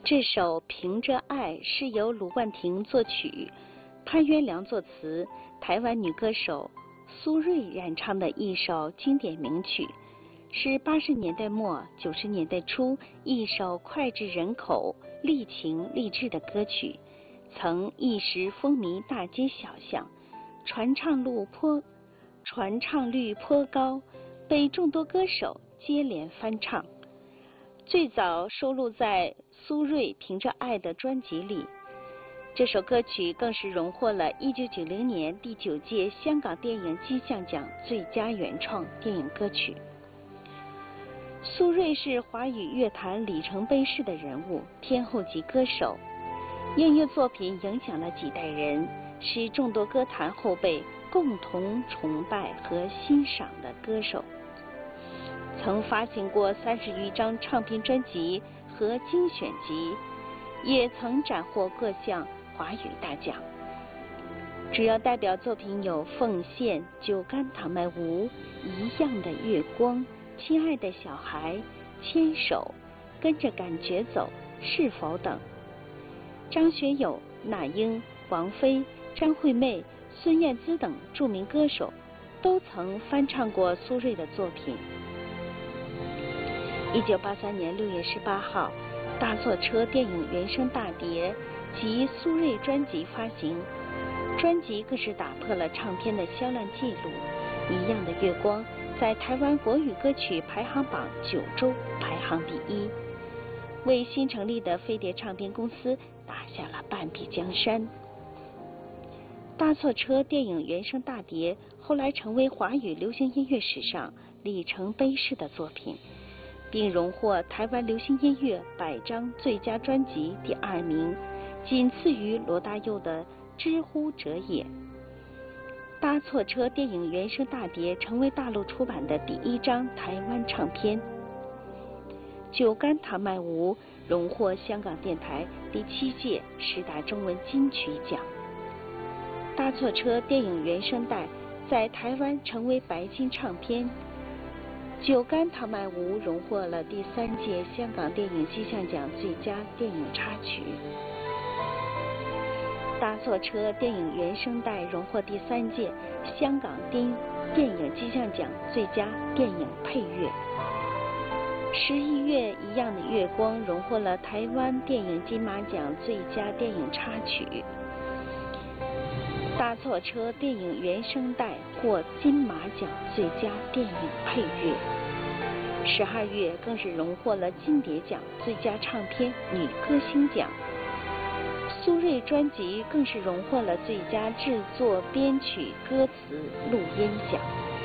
这首《凭着爱》是由卢冠廷作曲，潘元良作词，台湾女歌手苏芮演唱的一首经典名曲，是80年代末90年代初一首脍炙人口、励情励志的歌曲，曾一时风靡大街小巷，传唱率颇高，被众多歌手接连翻唱。最早收录在苏芮《凭着爱》的专辑里，这首歌曲更是荣获了1990年第9届香港电影金像奖最佳原创电影歌曲。苏芮是华语乐坛里程碑式的人物，天后级歌手，音乐作品影响了几代人，是众多歌坛后辈共同崇拜和欣赏的歌手。曾发行过30余张唱片专辑和精选集，也曾斩获各项华语大奖。主要代表作品有《奉献》、《酒干倘卖无》、《一样的月光》、《亲爱的小孩》、《牵手》、《跟着感觉走》、《是否》等。张学友、那英、王菲、张惠妹、孙燕姿等著名歌手都曾翻唱过苏芮的作品。1983年6月18号，大错车电影原声大碟及苏芮专辑发行，专辑更是打破了唱片的销量记录。一样的月光在台湾国语歌曲排行榜9周排行第1，为新成立的飞碟唱片公司打下了半壁江山。大错车电影原声大碟后来成为华语流行音乐史上里程碑式的作品，并荣获台湾流行音乐100张最佳专辑第2名，仅次于罗大佑的《知乎者也》。搭错车电影原声大碟成为大陆出版的第1张台湾唱片。酒干倘卖无荣获香港电台第7届10大中文金曲奖。搭错车电影原声带在台湾成为白金唱片。酒干倘卖无荣获了第3届香港电影金像奖最佳电影插曲。搭错车电影原声带荣获第3届香港电影金像奖最佳电影配乐。11月一样的月光荣获了台湾电影金马奖最佳电影插曲。搭错车电影原声带获金马奖最佳电影配乐。12月更是荣获了金碟奖最佳唱片女歌星奖。苏芮专辑更是荣获了最佳制作编曲歌词录音奖。